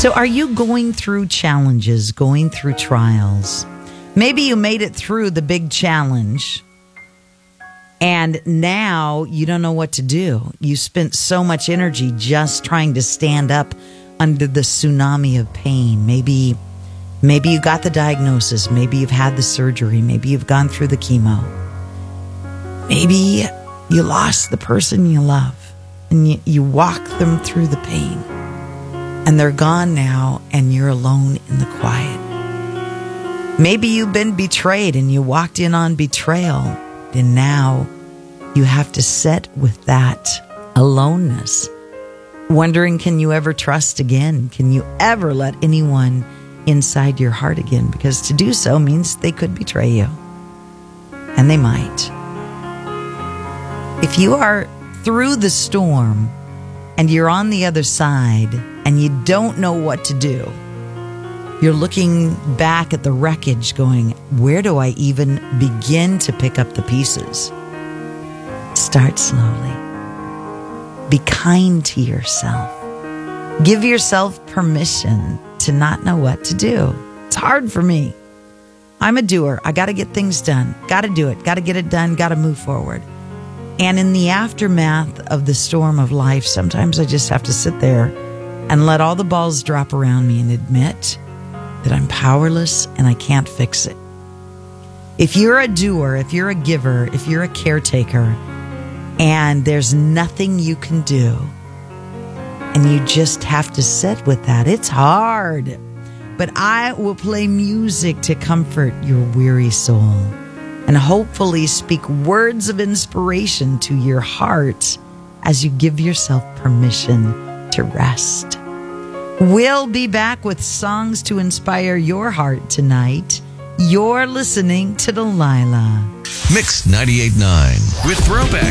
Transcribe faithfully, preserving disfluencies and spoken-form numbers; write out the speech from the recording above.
So are you going through challenges, going through trials? Maybe you made it through the big challenge and now you don't know what to do. You spent so much energy just trying to stand up under the tsunami of pain. Maybe, maybe you got the diagnosis. Maybe you've had the surgery. Maybe you've gone through the chemo. Maybe you lost the person you love and you, you walk them through the pain. And they're gone now, and you're alone in the quiet. Maybe you've been betrayed, and you walked in on betrayal, and now you have to sit with that aloneness, wondering, can you ever trust again? Can you ever let anyone inside your heart again? Because to do so means they could betray you, and they might. If you are through the storm, and you're on the other side, and you don't know what to do. You're looking back at the wreckage going, where do I even begin to pick up the pieces? Start slowly. Be kind to yourself. Give yourself permission to not know what to do. It's hard for me. I'm a doer. I got to get things done. Got to do it. Got to get it done. Got to move forward. And in the aftermath of the storm of life, sometimes I just have to sit there and let all the balls drop around me and admit that I'm powerless and I can't fix it. If you're a doer, if you're a giver, if you're a caretaker, and there's nothing you can do, and you just have to sit with that, it's hard. But I will play music to comfort your weary soul, and hopefully speak words of inspiration to your heart as you give yourself permission to rest. We'll be back with songs to inspire your heart tonight. You're listening to Delilah. Mix ninety-eight point nine with Throwback.